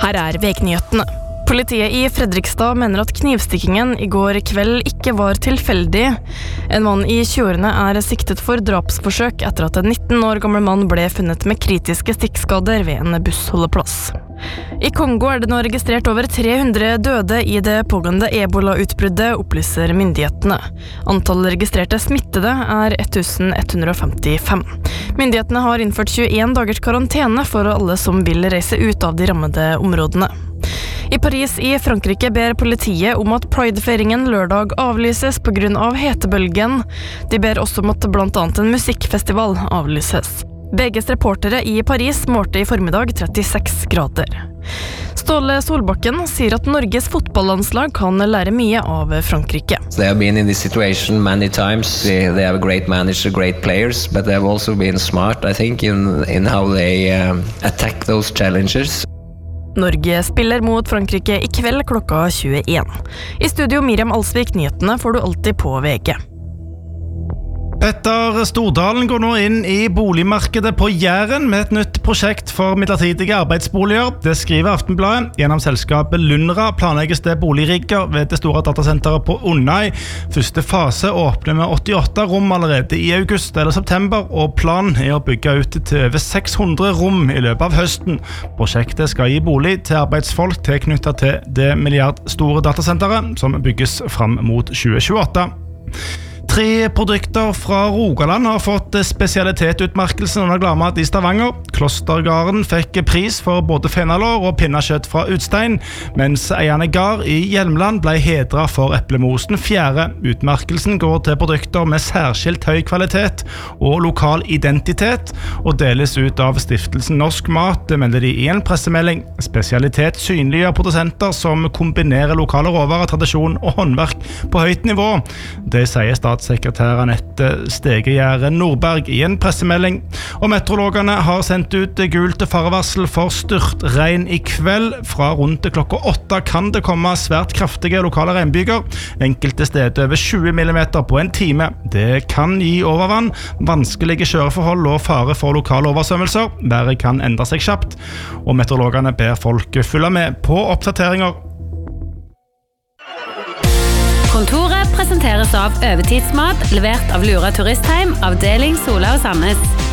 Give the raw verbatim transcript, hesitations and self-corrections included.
Her er veknyhetene. Politiet i Fredrikstad mener at knivstikkingen i går kveld ikke var tilfeldig. En mann i tjueårene er siktet for drapsforsøk etter at en nitten år gammel mann ble funnet med kritiske stikkskader ved en bussholdeplass. I Kongo er det nå registrert over tre hundre døde i det pågående ebola-utbruddet, opplyser myndighetene. Antallet registrerte smittede er ett tusen ett hundre femtifem. Myndighetene har innført tjueen dagers karantene for alle som vil reise ut av de rammede områdene. I Paris i Frankrike ber politiet om at Pride-feiringen lørdag avlyses på grunn av hetebølgen. De ber også om at blant annet en musikkfestival avlyses. B G's reportere i Paris målte i formiddag trettiseks grader. Ståle Solbakken sier at Norges fotballandslag kan lære mye av Frankrike. They have been in this situation many times. They, they have a great manager, great players, but they have also been smart, I think, in, in how they um, attack those challenges. Norge spiller mot Frankrike i kveld klokka tjueen. I studio Miriam Alsvik, nyhetene får du alltid på V G. Petter Stordalen går nå inn i boligmarkedet på Jæren med et nytt prosjekt for midlertidige arbeidsboliger. Det skriver Aftenbladet. Gjennom selskapet Lunra planlegges det boligrigger ved det store datasenteret på Onnøy. Første fase åpner med åttiåtte rom allerede i august eller september, og planen er å bygge ut til over seks hundre rom i løpet av høsten. Prosjektet skal gi bolig til arbeidsfolk tilknyttet til det milliardstore datasenteret som bygges fram mot tjue tjueåtte. Tre produkter fra Rogaland har fått spesialitetutmerkelsen under Glamat i Stavanger. Klostergarden fikk pris for både fenalår og pinnekjøtt fra Utstein, mens Eierne Gard i Hjelmland ble hedret for eplemosen fjerde. Utmerkelsen går til produkter med særskilt høy kvalitet og lokal identitet, og deles ut av stiftelsen Norsk Mat, det melder de i en pressemelding. Spesialitet synliggjør produsenter som kombinerer lokale råvarer, tradisjon og håndverk på høyt nivå. Det sier statssekretær Anette Stegegjerde Nordberg i en pressemelding. Og meteorologene har sendt ut gult farevarsel for styrtregn i kveld. Fra rundt klokka åtte kan det komme svært kraftige lokale regnbyger. Enkelte steder over tjue millimeter på en time. Det kan gi overvann, vanskelige kjøreforhold og fare for lokale oversvømmelser. Været kan endre seg kjapt, og meteorologene ber folk følge med på oppdateringer. Kontoret presenteres av Øvetidsmat, levert av Lura Turistheim, avdeling Sola og Sandnes.